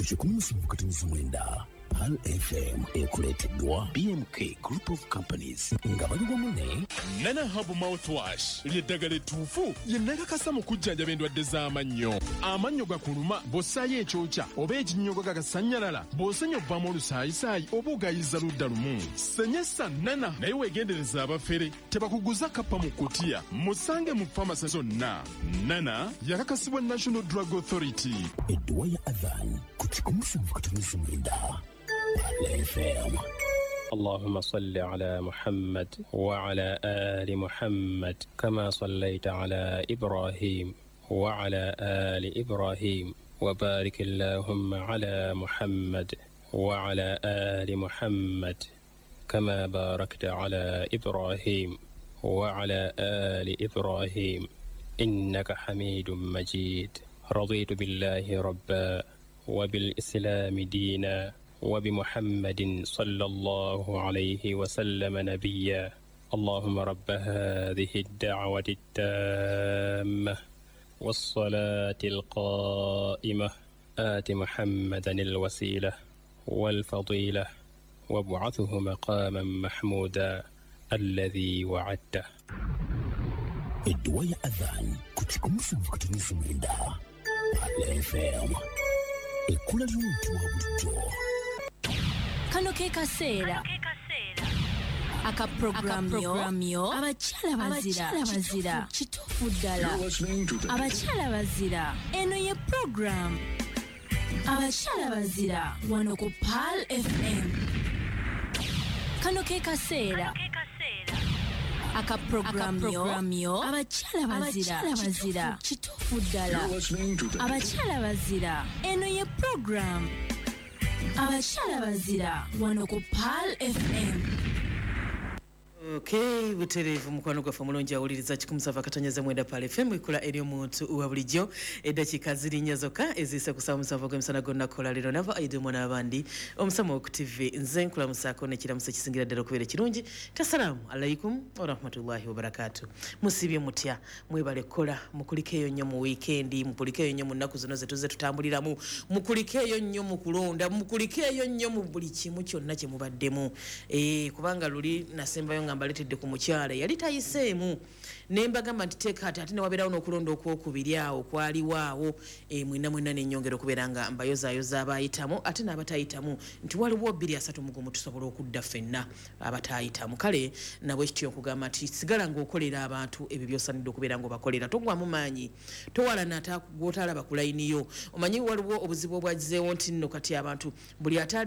kuchikumu kataniza mwenda Pal FM ekuleteddwa BMK Group of Companies nga bali wamu Nana Hub Mouthwash lyeddagala ettuufu lye nakakasa mu kujjanjaba endwadde z'amannyo. Amannyo gakuluma bw'ossaayo ekyokya oba ekinnyogo gagasanyalala bw'osenya obbamu olusaayisaayi oba ogayiza ludda lumu. Senyesa Nana naye weegendereza abafere tebakuguza kappa mu kkutiya musange mu famasi zonna. Nana yakakasibwa National Drug Authority. Edduwa ya Adhan kuchikumu kataniza mwenda FM. اللهم صل على محمد وعلى آل محمد كما صليت على إبراهيم وعلى آل إبراهيم وبارك اللهم على محمد وعلى آل محمد كما باركت على إبراهيم وعلى آل إبراهيم إنك حميد مجيد. رضيت بالله ربا وبالإسلام دينا وبمحمد صلى الله عليه وسلم نبيا. اللهم رب هذه الدعوة التامة والصلاة القائمة آت محمدا الوسيلة والفضيلة وابعثه مقاما محمودا الذي وعدته. الدواء أذان كتكم kataniza mwenda FM ekula ly'omuntu wa bulijjo. Kano ke kaseera akaprogramyo abakyala bazira kituufu ddala abakyala bazira. Eno ye program abakyala bazira wano ku Pal FM. Kano ke kaseera akaprogramyo abakyala bazira kituufu ddala abakyala bazira. Eno ye program abakyala bazira wano ku Pal FM. Okay, buterevu mukwano gwa mulonja awuliriza 17 Pal FM ikula eri omuntu wa bulijjo eddakiika ziri nnya zokka ezise kusaba musanvu gw'emisana gonna kola lero nava aidumo n'abandi omusamo ku TV nze nkula musaako nekiramusa kisingira ddala okubeera kirungi. Tassalamu alaikum wa rahmatullahi wa barakatuh. Musibye mutya mwebale kola mukulikeeyo nnyo mu weekend, mukulikeeyo nnyo mu nnaku zino zetuze tutambuliramu, mukulikeeyo nnyo mu kulonda, mukulikeeyo nnyo mu buli kimu kyonna kye mubaddemu. Kubanga luli nasembayo ngamba letedde ku mukyala yali tayiseemu nembagamba nti teeka ate ne wabeerawo n'okulonda okwokubiri awo kwaliwaawo mwena n'ennyongera okubeera nga mbayozaayoza abaayitamu ate n'abatayitamu nti waliwo 2-3 mugumu tusobola okudda ffenna abatayitamu. Kale nabwe kityo okugamba nti sigala ng'okolera abantu ebyo by'osanidde okubeera ng'obakolera, togwamu maanyi, towala n'atagw'otalaba ku layiniyo. Omanyi waliwo obuzibu obwagizeewo nti nno kati abantu buli atali